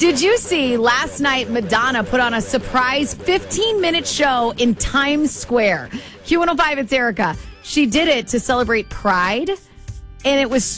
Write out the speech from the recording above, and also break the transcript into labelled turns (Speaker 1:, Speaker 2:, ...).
Speaker 1: Did you see last night Madonna put on a surprise 15-minute show in Times Square? Q105, it's Erica. She did it to celebrate Pride, and it was